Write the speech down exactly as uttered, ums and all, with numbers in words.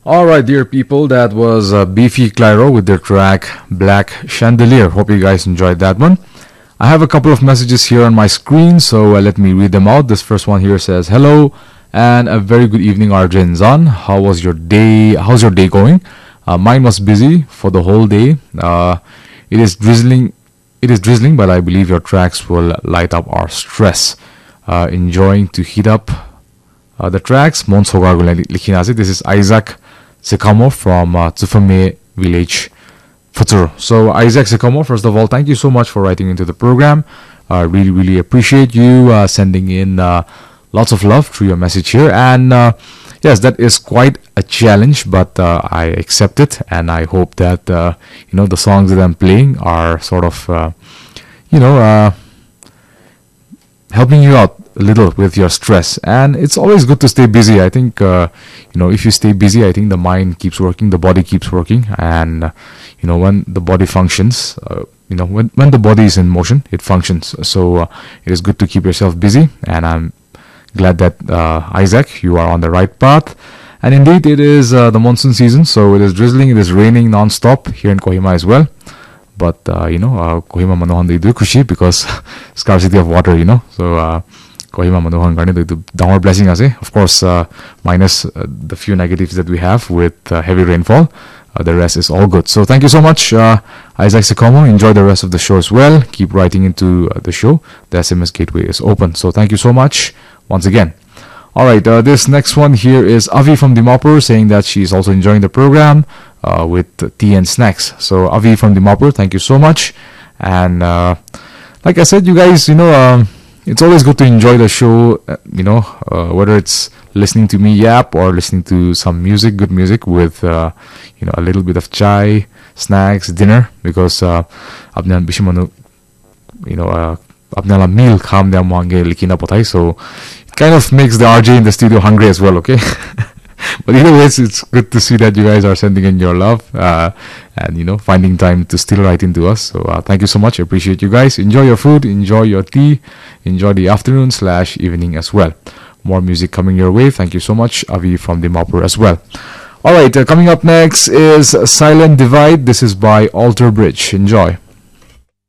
Alright, dear people, that was uh, Beefy Clyro with their track Black Chandelier. Hope you guys enjoyed that one. I have a couple of messages here on my screen, so uh, let me read them out. This first one here says, hello and a very good evening, Arjun Zan. How was your day? How's your day going? Uh, mine was busy for the whole day. Uh, it is drizzling. It is drizzling, but I believe your tracks will light up our stress. Uh, enjoying to heat up uh, the tracks. This is Isaac Sekamo from uh, Tsufame Village, Futuro. So Isaac Sekamo, first of all, thank you so much for writing into the program. I uh, really, really appreciate you uh, sending in uh, lots of love through your message here. And uh, yes, that is quite a challenge, but uh, I accept it, and I hope that uh, you know the songs that I'm playing are sort of uh, you know uh, helping you out a little with your stress. And it's always good to stay busy. I think uh, you know if you stay busy, I think the mind keeps working, the body keeps working, and uh, you know when the body functions, uh, you know when when the body is in motion, it functions. So uh, it is good to keep yourself busy, and I'm glad that uh, Isaac, you are on the right path. And indeed, it is uh, the monsoon season, so it is drizzling, it is raining non-stop here in Kohima as well. But uh, you know, uh, Kohima manohan they do kushi because scarcity of water, you know. So uh, Kohima manohan garne they do downward blessing ase. Of course, uh, minus uh, the few negatives that we have with uh, heavy rainfall. Uh, the rest is all good. So thank you so much, uh, Isaac Sekomo. Enjoy the rest of the show as well. Keep writing into uh, the show. The S M S gateway is open. So thank you so much once again. Alright, uh, this next one here is Avi from Dimapur saying that she's also enjoying the program uh, with tea and snacks. So Avi from Dimapur, thank you so much. And uh, like I said, you guys, you know, um, it's always good to enjoy the show, uh, you know, uh, whether it's listening to me yap or listening to some music, good music with, uh, you know, a little bit of chai, snacks, dinner, because uh, apne bishimanu, you know, uh, apne meal kham dia mange likina pothai. So kind of makes the R J in the studio hungry as well, okay? But either way, it's good to see that you guys are sending in your love uh, and, you know, finding time to still write into us. So uh, thank you so much. I appreciate you guys. Enjoy your food, enjoy your tea, enjoy the afternoon slash evening as well. More music coming your way. Thank you so much, Avi from Dimapur as well. All right, uh, coming up next is Silent Divide. This is by Alter Bridge. Enjoy.